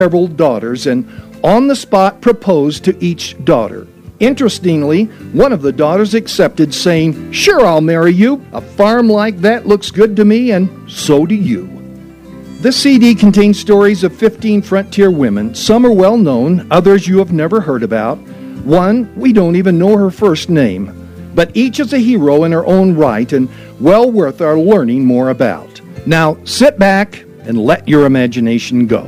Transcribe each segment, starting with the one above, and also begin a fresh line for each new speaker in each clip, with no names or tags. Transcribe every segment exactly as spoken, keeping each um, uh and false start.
several daughters and on the spot proposed to each daughter. Interestingly, one of the daughters accepted, saying, "Sure, I'll marry you. A farm like that looks good to me, and so do you." This C D contains stories of fifteen frontier women. Some are well known, others you have never heard about. One, we don't even know her first name. But each is a hero in her own right and well worth our learning more about. Now, sit back and let your imagination go.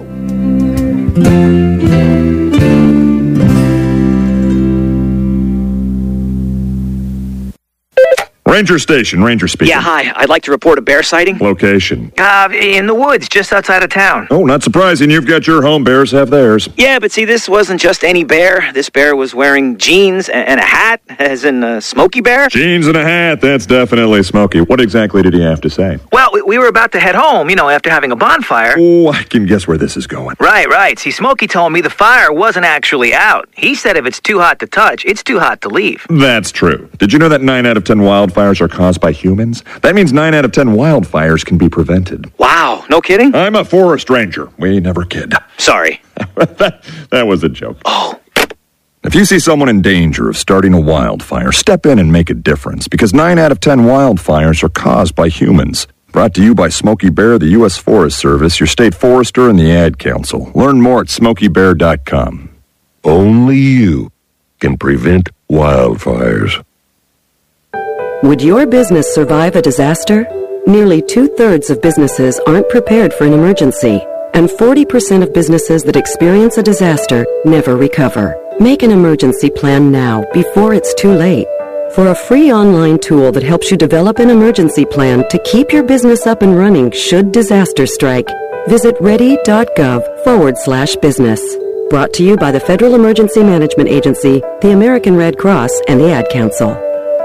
Ranger Station, Ranger speaking.
Yeah, hi. I'd like to report a bear sighting.
Location.
Uh, in the woods, just outside of town.
Oh, not surprising. You've got your home. Bears have theirs.
Yeah, but see, this wasn't just any bear. This bear was wearing jeans and a hat, as in a Smokey Bear.
Jeans and a hat. That's definitely Smokey. What exactly did he have to say?
Well, we, we were about to head home, you know, after having a bonfire.
Oh, I can guess where this is going.
Right, right. See, Smokey told me the fire wasn't actually out. He said if it's too hot to touch, it's too hot to leave.
That's true. Did you know that nine out of ten wildfires are caused by humans? That means nine out of ten wildfires can be prevented.
Wow, no kidding?
I'm a forest ranger. We never kid.
Sorry.
that, that was a joke.
Oh.
If you see someone in danger of starting a wildfire, step in and make a difference, because nine out of ten wildfires are caused by humans. Brought to you by Smokey Bear, the U S Forest Service, your state forester, and the Ad Council. Learn more at smokey bear dot com.
Only you can prevent wildfires.
Would your business survive a disaster? Nearly two-thirds of businesses aren't prepared for an emergency, and forty percent of businesses that experience a disaster never recover. Make an emergency plan now, before it's too late. For a free online tool that helps you develop an emergency plan to keep your business up and running should disaster strike, visit ready.gov forward slash business. Brought to you by the Federal Emergency Management Agency, the American Red Cross, and the Ad Council.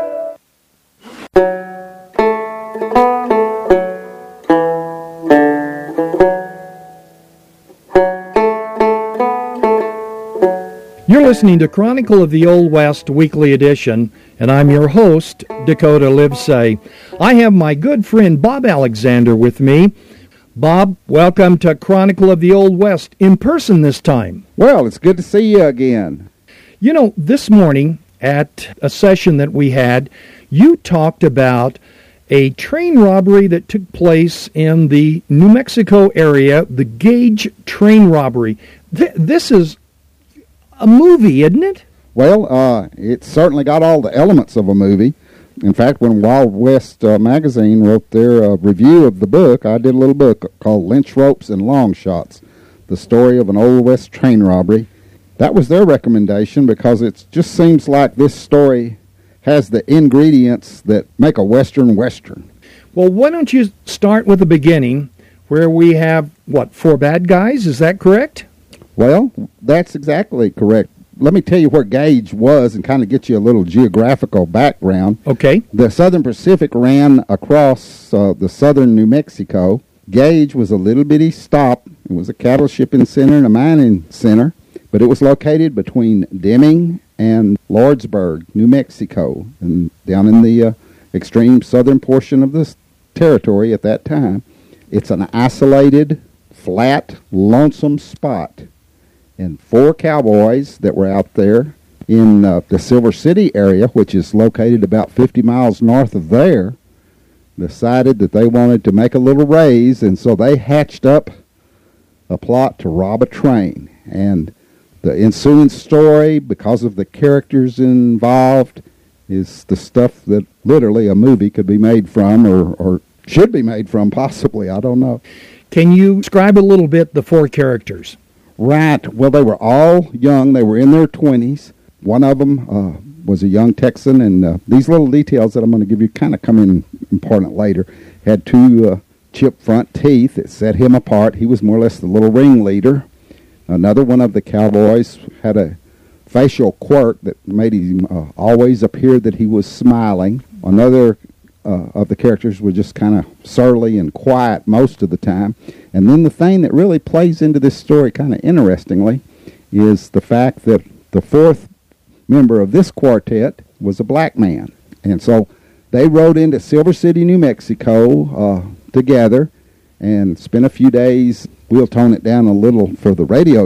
You're listening to Chronicle of the Old West Weekly Edition, and I'm your host, Dakota Livesay. I have my good friend Bob Alexander with me. Bob, welcome to Chronicle of the Old West, in person this time.
Well, it's good to see you again.
You know, this morning at a session that we had, you talked about a train robbery that took place in the New Mexico area, the Gage train robbery. Th- this is a movie, isn't it?
Well, uh, it certainly got all the elements of a movie. In fact, when Wild West uh, magazine wrote their uh, review of the book, I did a little book called Lynch Ropes and Long Shots, the story of an Old West train robbery. That was their recommendation because it just seems like this story has the ingredients that make a Western Western.
Well, why don't you start with the beginning, where we have, what, four bad guys? Is that correct?
Well, that's exactly correct. Let me tell you where Gage was and kind of get you a little geographical background.
Okay.
The Southern Pacific ran across uh, the southern New Mexico. Gage was a little bitty stop. It was a cattle shipping center and a mining center, but it was located between Deming and Lordsburg, New Mexico, and down in the uh, extreme southern portion of this territory at that time. It's an isolated, flat, lonesome spot. And four cowboys that were out there in uh, the Silver City area, which is located about fifty miles north of there, decided that they wanted to make a little raise, and so they hatched up a plot to rob a train. And the ensuing story, because of the characters involved, is the stuff that literally a movie could be made from, or, or should be made from, possibly. I don't know.
Can you describe a little bit the four characters?
Right. Well, they were all young. They were in their twenties. One of them uh, was a young Texan, and uh, these little details that I'm going to give you kind of come in important later. Had two uh, chipped front teeth that set him apart. He was more or less the little ringleader. Another one of the cowboys had a facial quirk that made him uh, always appear that he was smiling. Another uh, of the characters was just kind of surly and quiet most of the time. And then the thing that really plays into this story kind of interestingly is the fact that the fourth member of this quartet was a black man. And so they rode into Silver City, New Mexico uh, together and spent a few days we'll tone it down a little for the radio